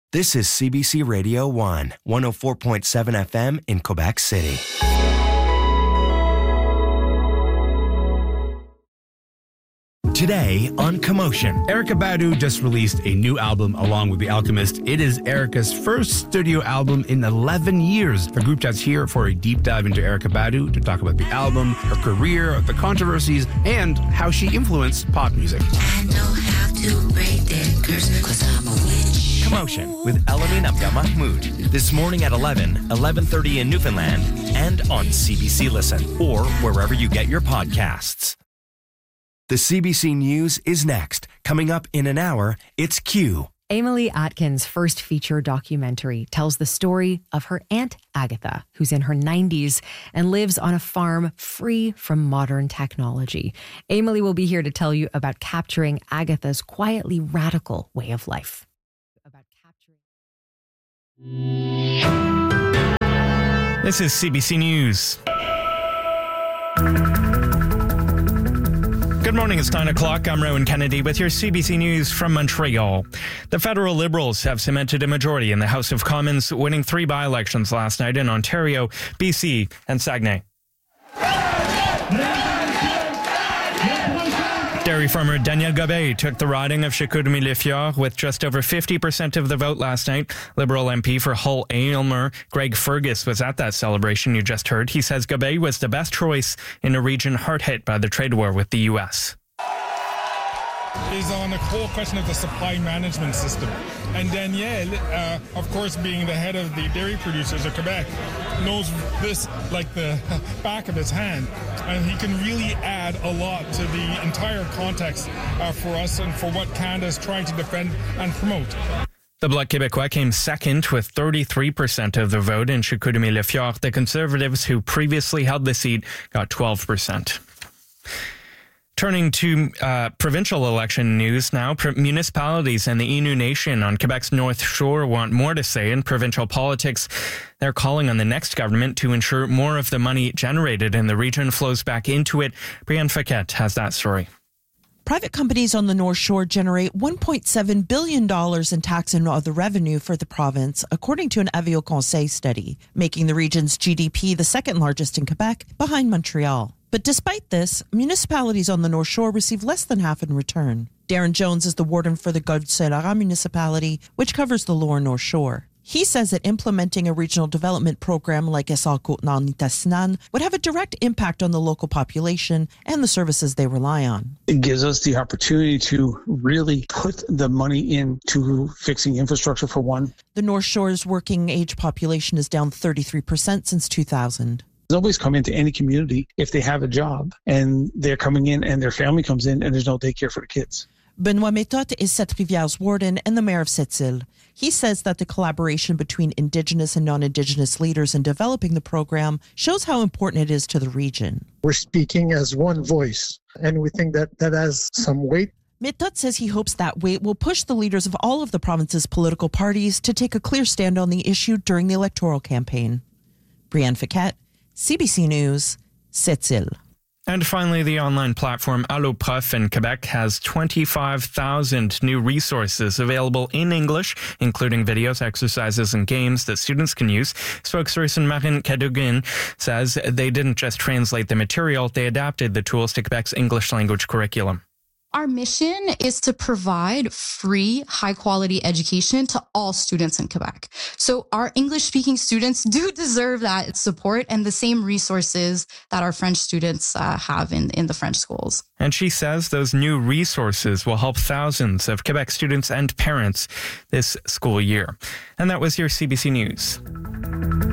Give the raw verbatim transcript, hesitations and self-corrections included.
This is C B C Radio one, one oh four point seven F M in Quebec City. Today on Commotion. Erykah Badu just released a new album along with The Alchemist. It is Erykah's first studio album in eleven years. The group chat's here for a deep dive into Erykah Badu to talk about the album, her career, the controversies, and how she influenced pop music. I know how to break that curse, 'cause I'm a witch. Commotion with Elamine Abdel Mahmoud. This morning at eleven, eleven thirty in Newfoundland, and on C B C Listen, or wherever you get your podcasts. The C B C News is next. Coming up in an hour, it's Q. Emily Atkins' first feature documentary tells the story of her Aunt Agatha, who's in her nineties and lives on a farm free from modern technology. Emily will be here to tell you about capturing Agatha's quietly radical way of life. About capturing. This is C B C News. Good morning, it's nine o'clock. I'm Rowan Kennedy with your C B C News from Montreal. The federal Liberals have cemented a majority in the House of Commons, winning three by-elections last night in Ontario, B C and Saguenay. Dairy farmer Daniel Gabay took the riding of Chicoutimi-Le-Fjord with just over fifty percent of the vote last night. Liberal M P for Hull-Aylmer, Greg Fergus, was at that celebration you just heard. He says Gabay was the best choice in a region hard hit by the trade war with the U S. Is on the whole question of the supply management system. And Daniel, uh, of course, being the head of the dairy producers of Quebec, knows this like the back of his hand. And he can really add a lot to the entire context uh, for us and for what Canada is trying to defend and promote. The Bloc Québécois came second with thirty-three percent of the vote in Chicoutimi-Le-Fjord. The Conservatives, who previously held the seat, got twelve percent. Turning to uh, provincial election news now, Pro- municipalities and the Innu Nation on Quebec's North Shore want more to say in provincial politics. They're calling on the next government to ensure more of the money generated in the region flows back into it. Brianne Fouquet has that story. Private companies on the North Shore generate one point seven billion dollars in tax and other revenue for the province, according to an Avio Conseil study, making the region's G D P the second largest in Quebec, behind Montreal. But despite this, municipalities on the North Shore receive less than half in return. Darren Jones is the warden for the Golfe Saint Laurent municipality, which covers the lower North Shore. He says that implementing a regional development program like Essar Côte-Nord Nitassinan would have a direct impact on the local population and the services they rely on. It gives us the opportunity to really put the money into fixing infrastructure for one. The North Shore's working age population is down thirty-three percent since two thousand. Nobody's come into any community if they have a job and they're coming in and their family comes in and there's no daycare for the kids. Benoit Méthode is Sept-Rivières warden and the mayor of Sept-Îles. He says that the collaboration between Indigenous and non-Indigenous leaders in developing the program shows how important it is to the region. We're speaking as one voice, and we think that that has some weight. Méthode says he hopes that weight will push the leaders of all of the province's political parties to take a clear stand on the issue during the electoral campaign. Brianne Fouquet, C B C News, Sept-Îles. And finally, the online platform Allo Prof in Quebec has twenty-five thousand new resources available in English, including videos, exercises, and games that students can use. Spokesperson Marine Cadogan says they didn't just translate the material, they adapted the tools to Quebec's English language curriculum. Our mission is to provide free, high-quality education to all students in Quebec. So our English-speaking students do deserve that support and the same resources that our French students uh, have in, in the French schools. And she says those new resources will help thousands of Quebec students and parents this school year. And that was your C B C News.